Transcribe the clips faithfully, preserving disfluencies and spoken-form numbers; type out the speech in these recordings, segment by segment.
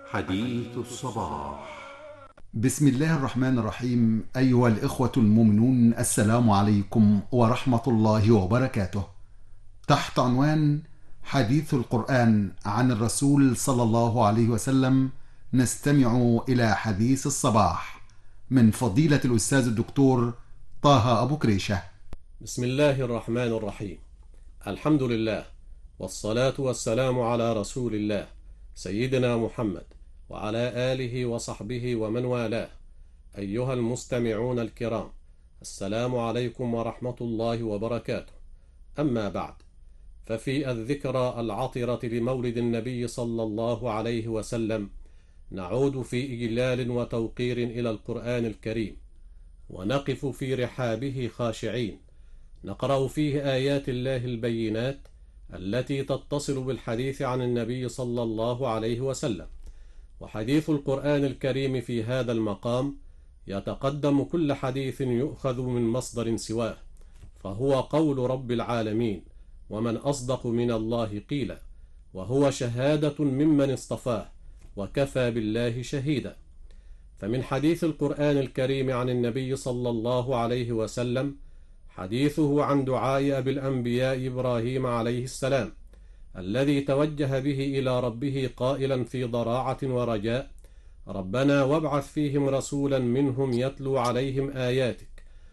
حديث الصباح. بسم الله الرحمن الرحيم. أيها الإخوة المؤمنون، السلام عليكم ورحمة الله وبركاته. تحت عنوان حديث القرآن عن الرسول صلى الله عليه وسلم، نستمع إلى حديث الصباح من فضيلة الأستاذ الدكتور طه أبو كريشة. بسم الله الرحمن الرحيم. الحمد لله، والصلاة والسلام على رسول الله سيدنا محمد وعلى آله وصحبه ومن والاه. أيها المستمعون الكرام، السلام عليكم ورحمة الله وبركاته. أما بعد، ففي الذكرى العطرة لمولد النبي صلى الله عليه وسلم نعود في إجلال وتوقير إلى القرآن الكريم، ونقف في رحابه خاشعين، نقرأ فيه آيات الله البينات التي تتصل بالحديث عن النبي صلى الله عليه وسلم. وحديث القرآن الكريم في هذا المقام يتقدم كل حديث يؤخذ من مصدر سواه، فهو قول رب العالمين: ومن أصدق من الله قيلا، وهو شهادة ممن اصطفاه، وكفى بالله شهيدا. فمن حديث القرآن الكريم عن النبي صلى الله عليه وسلم حديثه عن دعاء أبي الأنبياء إبراهيم عليه السلام، الذي توجه به إلى ربه قائلا في ضراعة ورجاء: ربنا وابعث فيهم رسولا منهم يتلو عليهم آياتك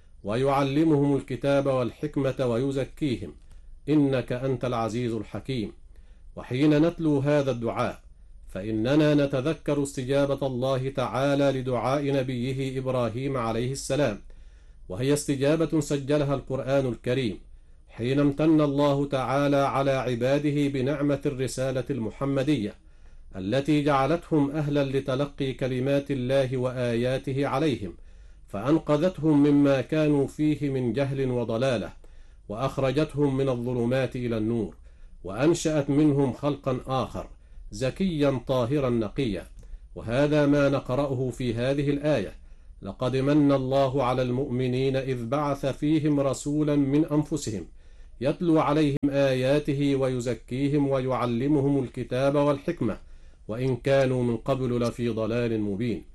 ويعلمهم الكتاب والحكمة ويزكيهم إنك أنت العزيز الحكيم. وحين نتلو هذا الدعاء فإننا نتذكر استجابة الله تعالى لدعاء نبيه إبراهيم عليه السلام، وهي استجابة سجلها القرآن الكريم حين امتن الله تعالى على عباده بنعمة الرسالة المحمدية التي جعلتهم أهلا لتلقي كلمات الله وآياته عليهم، فأنقذتهم مما كانوا فيه من جهل وضلالة، وأخرجتهم من الظلمات إلى النور، وأنشأت منهم خلقا آخر زكيا طاهرا نقيا. وهذا ما نقرأه في هذه الآية: لقد من الله على المؤمنين إذ بعث فيهم رسولا من أنفسهم يتلو عليهم آياته ويزكيهم ويعلمهم الكتاب والحكمة وإن كانوا من قبل لفي ضلال مبين.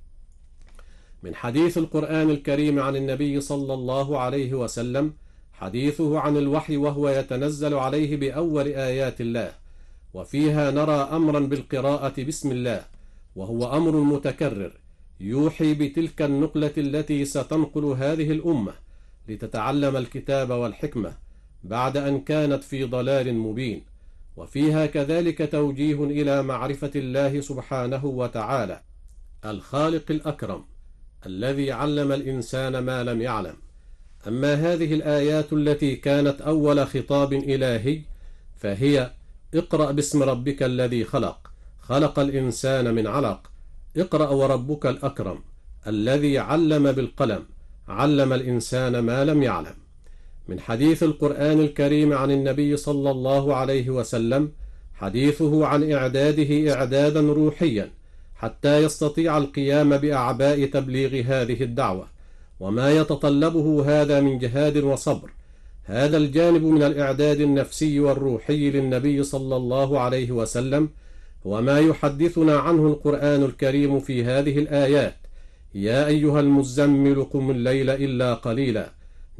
من حديث القرآن الكريم عن النبي صلى الله عليه وسلم حديثه عن الوحي، وهو يتنزل عليه بأول آيات الله، وفيها نرى أمرا بالقراءة بسم الله، وهو أمر متكرر يوحي بتلك النقلة التي ستنقل هذه الأمة لتتعلم الكتاب والحكمة بعد أن كانت في ضلال مبين. وفيها كذلك توجيه إلى معرفة الله سبحانه وتعالى الخالق الأكرم الذي علم الإنسان ما لم يعلم. أما هذه الآيات التي كانت أول خطاب إلهي فهي: اقرأ باسم ربك الذي خلق، خلق الإنسان من علق، اقرأ وربك الأكرم الذي علم بالقلم، علم الإنسان ما لم يعلم. من حديث القرآن الكريم عن النبي صلى الله عليه وسلم حديثه عن إعداده إعدادا روحيا حتى يستطيع القيام بأعباء تبليغ هذه الدعوة، وما يتطلبه هذا من جهاد وصبر. هذا الجانب من الإعداد النفسي والروحي للنبي صلى الله عليه وسلم هو ما يحدثنا عنه القرآن الكريم في هذه الآيات: يا أيها المزمل قم الليل إلا قليلا،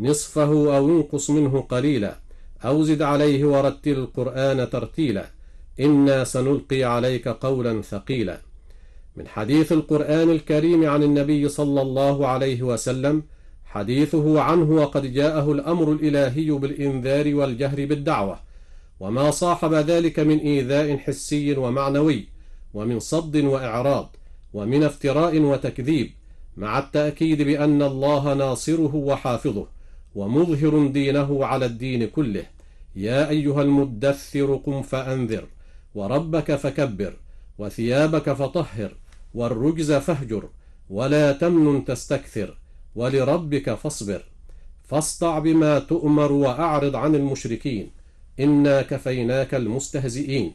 نصفه أو انقص منه قليلا، أو زد عليه ورتل القرآن ترتيلا، إنا سنلقي عليك قولا ثقيلا. من حديث القرآن الكريم عن النبي صلى الله عليه وسلم حديثه عنه وقد جاءه الأمر الإلهي بالإنذار والجهر بالدعوة، وما صاحب ذلك من إيذاء حسي ومعنوي، ومن صد وإعراض، ومن افتراء وتكذيب، مع التأكيد بأن الله ناصره وحافظه ومظهر دينه على الدين كله. يا أيها المدثر قم فأنذر، وربك فكبر، وثيابك فطهر، والرجز فاهجر، ولا تمنن تستكثر، ولربك فاصبر، فاصدع بما تؤمر وأعرض عن المشركين، إنا كفيناك المستهزئين.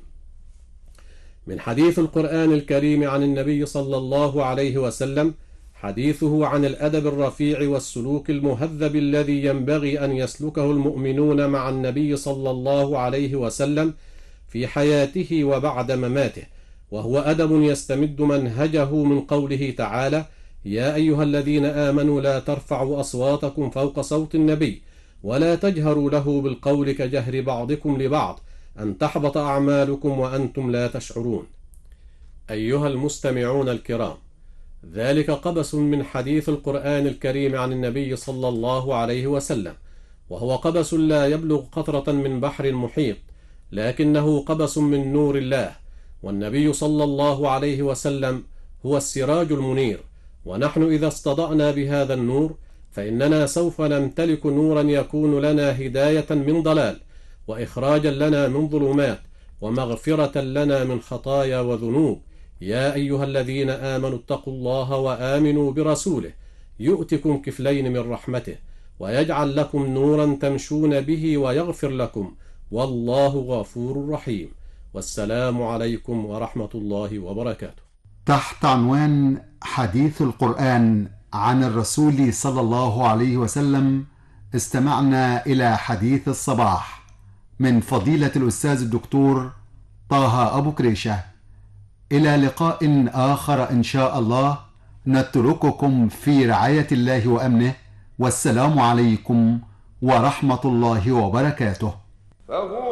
من حديث القرآن الكريم عن النبي صلى الله عليه وسلم حديثه عن الأدب الرفيع والسلوك المهذب الذي ينبغي أن يسلكه المؤمنون مع النبي صلى الله عليه وسلم في حياته وبعد مماته، وهو أدب يستمد منهجه من قوله تعالى: يا أيها الذين آمنوا لا ترفعوا أصواتكم فوق صوت النبي ولا تجهروا له بالقول كجهر بعضكم لبعض أن تحبط أعمالكم وأنتم لا تشعرون. أيها المستمعون الكرام، ذلك قبس من حديث القرآن الكريم عن النبي صلى الله عليه وسلم، وهو قبس لا يبلغ قطرة من بحر محيط، لكنه قبس من نور الله، والنبي صلى الله عليه وسلم هو السراج المنير، ونحن إذا استضأنا بهذا النور فإننا سوف نمتلك نورا يكون لنا هداية من ضلال، وإخراجا لنا من ظلمات، ومغفرة لنا من خطايا وذنوب. يا أيها الذين آمنوا اتقوا الله وآمنوا برسوله يؤتكم كفلين من رحمته ويجعل لكم نورا تمشون به ويغفر لكم، والله غفور رحيم. والسلام عليكم ورحمة الله وبركاته. تحت عنوان حديث القرآن عن الرسول صلى الله عليه وسلم استمعنا إلى حديث الصباح من فضيلة الأستاذ الدكتور طه أبو كريشة. إلى لقاء آخر إن شاء الله، نترككم في رعاية الله وأمنه، والسلام عليكم ورحمة الله وبركاته.